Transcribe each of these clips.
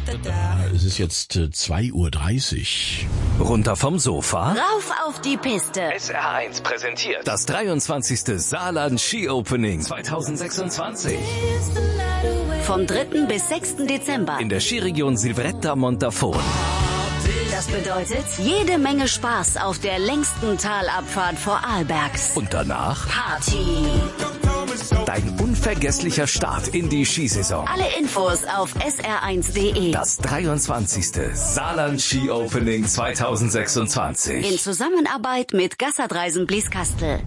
Es ist jetzt 2:30 Uhr. Runter vom Sofa? Rauf auf die Piste. SR1 präsentiert das 23. Saarland Ski Opening 2026. Vom 3. bis 6. Dezember. In der Skiregion Silvretta Montafon. Das bedeutet jede Menge Spaß auf der längsten Talabfahrt vor Arlbergs. Und danach Party. dein unvergesslicher Start in die Skisaison. Alle Infos auf sr1.de. Das 23. Saarland Ski Opening 2026. In Zusammenarbeit mit Gassertreisen Blieskastel.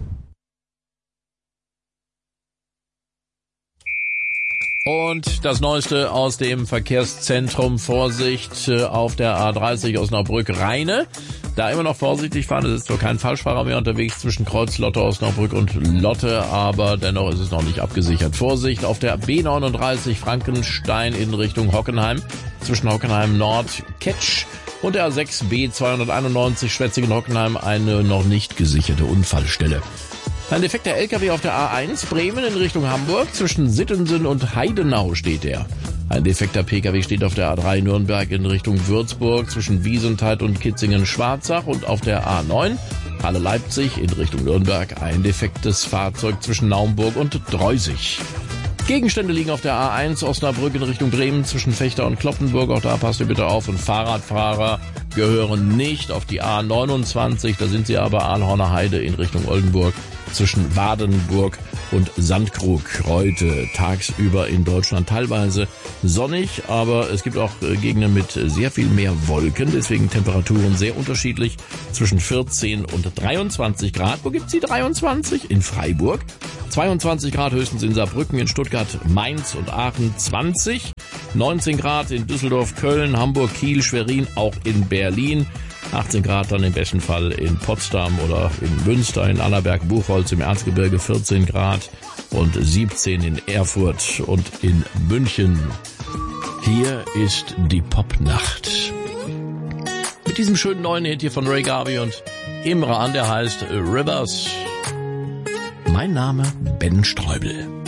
Und das Neueste aus dem Verkehrszentrum. Vorsicht auf der A30 Osnabrück-Rheine. Da immer noch vorsichtig fahren. Es ist zwar kein Falschfahrer mehr unterwegs zwischen Kreuz Lotte, Osnabrück und Lotte, aber dennoch ist es noch nicht abgesichert. Vorsicht auf der B39 Frankenstein in Richtung Hockenheim. Zwischen Hockenheim Nord, Ketsch und der A6 B291 Schwetzingen-Hockenheim eine noch nicht gesicherte Unfallstelle. Ein defekter LKW auf der A1 Bremen in Richtung Hamburg. Zwischen Sittensen und Heidenau steht er. Ein defekter PKW steht auf der A3 Nürnberg in Richtung Würzburg. Zwischen Wiesentheit und Kitzingen-Schwarzach. Und auf der A9 Halle-Leipzig in Richtung Nürnberg ein defektes Fahrzeug zwischen Naumburg und Dreusig. Gegenstände liegen auf der A1 Osnabrück in Richtung Bremen zwischen Fechter und Kloppenburg. Auch da passt ihr bitte auf. Und Fahrradfahrer gehören nicht auf die A29. Da sind sie aber Ahlhorner Heide in Richtung Oldenburg zwischen Wadenburg und Sandkrug. Heute tagsüber in Deutschland teilweise sonnig, aber es gibt auch Gegenden mit sehr viel mehr Wolken. Deswegen Temperaturen sehr unterschiedlich zwischen 14 und 23 Grad. Wo gibt's die 23? In Freiburg. 22 Grad höchstens in Saarbrücken, in Stuttgart, Mainz und Aachen 20. 19 Grad in Düsseldorf, Köln, Hamburg, Kiel, Schwerin, auch in Berlin. 18 Grad dann im besten Fall in Potsdam oder in Münster, in Annaberg, Buchholz, im Erzgebirge 14 Grad und 17 in Erfurt und in München. Hier ist die Popnacht. Mit diesem schönen neuen Hit hier von Ray Garvey und Imran, der heißt Rivers. Mein Name Ben Streubel.